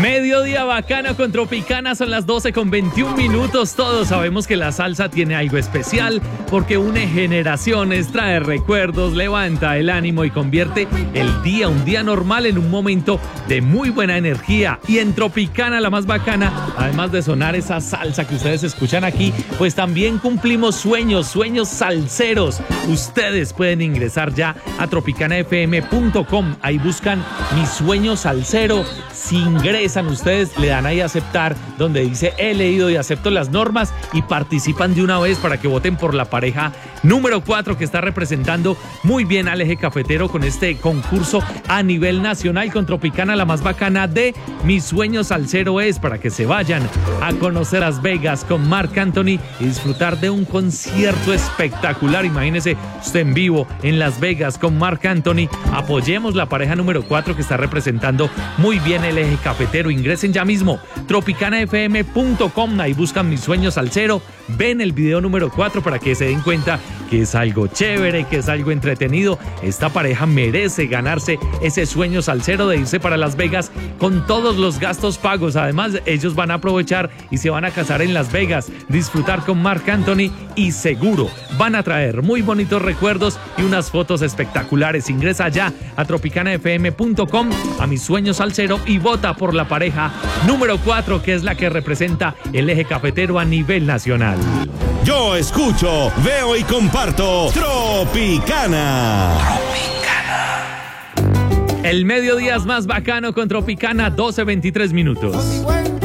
Mediodía bacano con Tropicana, son las 12:21. Todos sabemos que la salsa tiene algo especial porque une generaciones, trae recuerdos, levanta el ánimo y convierte un día normal en un momento de muy buena energía. Y en Tropicana, la más bacana, además de sonar esa salsa que ustedes escuchan aquí, pues también cumplimos sueños salseros. Ustedes pueden ingresar ya a tropicanafm.com, ahí buscan Mi Sueño Salsero. Si ingresan ustedes, le dan ahí a aceptar, donde dice he leído y acepto las normas, y participan de una vez para que voten por la pareja número 4 que está representando muy bien al eje cafetero con este concurso a nivel nacional con Tropicana, la más bacana de Mi Sueño Salsero es, para que se vayan a conocer Las Vegas con Marc Anthony y disfrutar de un concierto espectacular. Imagínese usted en vivo en Las Vegas con Marc Anthony. Apoyemos la pareja número 4 que está representando muy bien el eje cafetero. Ingresen ya mismo tropicanafm.com, ahí buscan Mi Sueño Salsero, ven el video número 4 para que se den cuenta que es algo chévere, que es algo entretenido. Esta pareja merece ganarse ese sueño salsero de irse para Las Vegas con todos los gastos pagos. Además, ellos van a aprovechar y se van a casar en Las Vegas, disfrutar con Marc Anthony y seguro van a traer muy bonitos recuerdos y unas fotos espectaculares. Ingresa ya a tropicanafm.com, a Mi Sueño Salsero, y vota por la pareja número 4, que es la que representa el eje cafetero a nivel nacional. Yo escucho, veo y comparto Tropicana. El mediodía es más bacano con Tropicana, 12:23.